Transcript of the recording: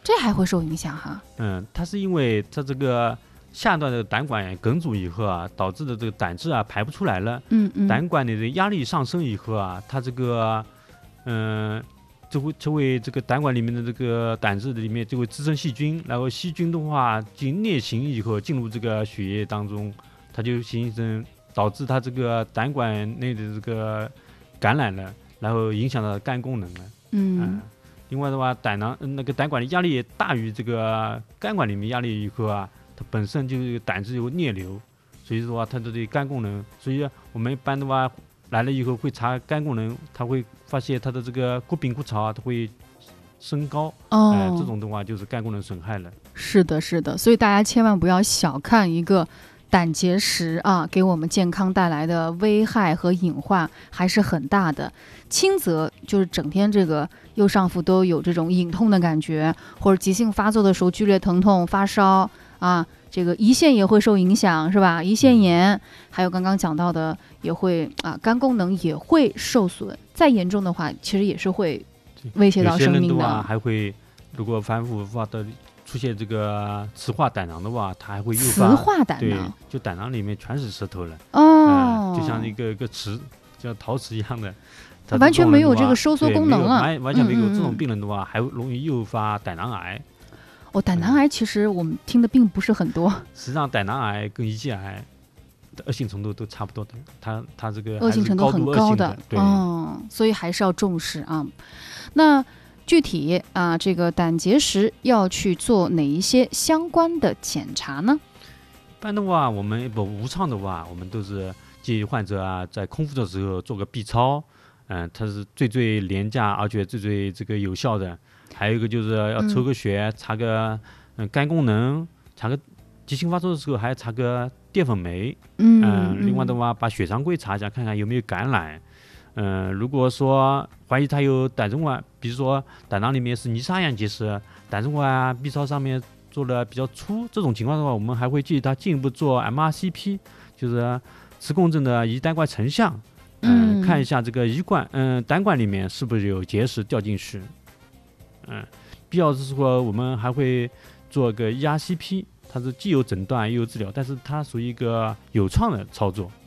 这还会受影响哈？ 它是因为它这个下段的胆管梗阻以后啊，导致的这个胆汁啊排不出来了。胆管里的压力上升以后啊，它这个就会这个胆管里面的这个胆汁里面就会滋生细菌，然后细菌的话经啮形以后进入这个血液当中，它就形成导致它这个胆管内的这个感染了，然后影响到肝功能了。另外的话，那个胆管的压力大于这个肝管里面压力以后啊，它本身就是胆汁有逆流，所以说它的这肝功能，所以我们一般的话来了以后会查肝功能，它会发现它的这个骨丙骨槽啊，它会升高。这种的话就是肝功能损害了。 是的，是的，所以大家千万不要小看一个胆结石啊，给我们健康带来的危害和隐患还是很大的。轻则就是整天这个右上腹都有这种隐痛的感觉，或者急性发作的时候剧烈疼痛、发烧啊，这个胰腺也会受影响，是吧？胰腺炎，还有刚刚讲到的也会肝功能也会受损。再严重的话，其实也是会威胁到生命的。 有些人的话还会，如果反复发的出现这个磁化胆囊的话，它还会诱发磁化胆囊， 对，就胆囊里面全是石头了。就像一个池，像陶瓷一样的。 完全没有这个收缩功能了， 完全没有。这种病人的话，还容易诱发胆囊癌。 胆囊癌其实我们听的并不是很多。 实际上，胆囊癌跟胰腺癌的恶性程度都差不多的，它这个恶性程度很高的， 对， 所以还是要重视啊。那具体啊，这个胆结石要去做哪一些相关的检查呢？ 一般的话，我们无创的话，我们都是建议患者啊，在空腹的时候做个 B 超。它是最廉价而且最这个有效的。还有一个就是要抽个血，查个肝功能，查个急性发作的时候还查个淀粉酶。另外的话，把血常规查一下，看看有没有感染。如果说怀疑他有胆中管，比如说胆囊里面是泥沙样结石，胆中管啊 B 超上面做的比较粗，这种情况的话，我们还会建议他进一步做 MRCP， 就是磁共振的胰胆管成像。看一下这个胆管里面是不是有结石掉进去。必要是说我们还会做个 ERCP， 它是既有诊断又有治疗，但是它属于一个有创的操作。